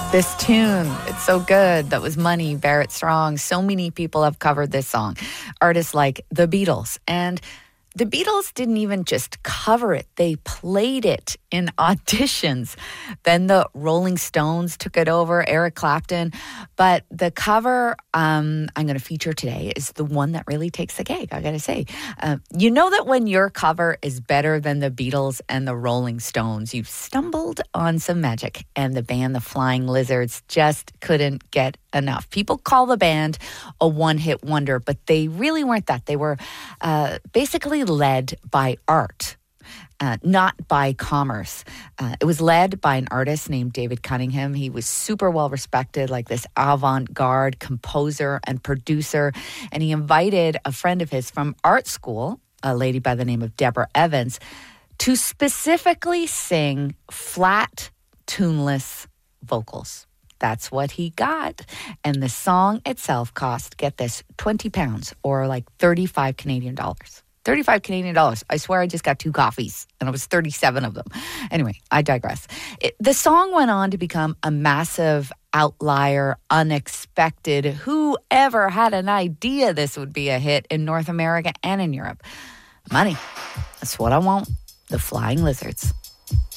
This tune, it's so good. That was Money, Barrett Strong. So many people have covered this song. Artists like the Beatles. And the Beatles didn't even just cover it. They played it in auditions. Then the Rolling Stones took it over, Eric Clapton. But the cover I'm going to feature today is the one that really takes the cake, I got to say. You know that when your cover is better than the Beatles and the Rolling Stones, you've stumbled on some magic. And the band The Flying Lizards just couldn't get enough. People call the band a one-hit wonder, but they really weren't that. They were basically led by art. Not by commerce. It was led by an artist named David Cunningham. He was super well respected, like this avant-garde composer and producer. And he invited a friend of his from art school, a lady by the name of Deborah Evans, to specifically sing flat, tuneless vocals. That's what he got. And the song itself cost, get this, £20 or like 35 Canadian dollars. 35 Canadian dollars. I swear I just got 2 coffees and it was 37 of them. Anyway, I digress. The song went on to become a massive outlier, unexpected. Whoever had an idea this would be a hit in North America and in Europe? Money. That's what I want. The Flying Lizards.